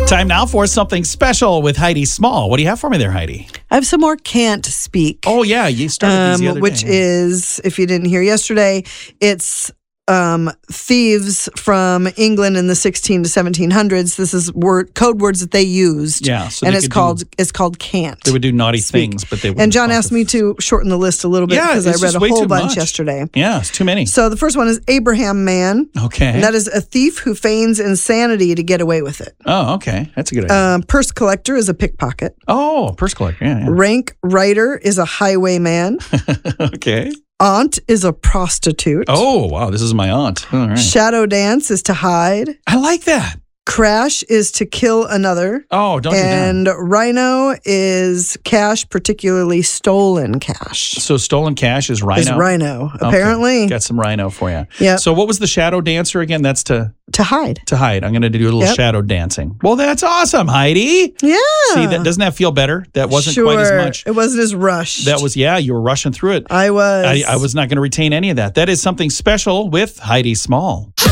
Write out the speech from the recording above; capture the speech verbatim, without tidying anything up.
Time now for something special with Heidi Small. What do you have for me there, Heidi? I have some more Can't Speak. Oh, yeah. You started these the um, other which day. is, if you didn't hear yesterday, it's um, thieves from England in the sixteen to seventeen hundreds. This is word code words that they used. Yeah, so and they it's could called do- it's called Can't. They would do naughty Speak. things, but they wouldn't And John talk asked to- me to shorten the list a little bit Yeah, because I it's read just a way whole too bunch much. yesterday. Yeah, it's too many. So the first one is Abraham Man. Okay. And that is a thief who feigns insanity to get away with it. Oh, okay. That's a good idea. Um, purse collector is a pickpocket. oh, purse collector. Yeah, Rank writer is a highwayman. yeah. Okay. Aunt is a prostitute. Oh, wow. This is my aunt. All right. Shadow dance is to hide. I like that. Crash is to kill another. Oh, don't do And rhino is cash, particularly stolen cash. that. So stolen cash is rhino? Is rhino, Okay. apparently. Got some rhino for you. Yeah. So what was the shadow dancer again? That's to To hide. to hide. I'm going to do a little Yep. shadow dancing. Well, that's awesome, Heidi. Yeah. See, that doesn't that feel better? That wasn't sure. quite as much. It wasn't as rushed. That was, yeah, you were rushing through it. I was. I, I was not going to retain any of that. That is something special with Heidi Small.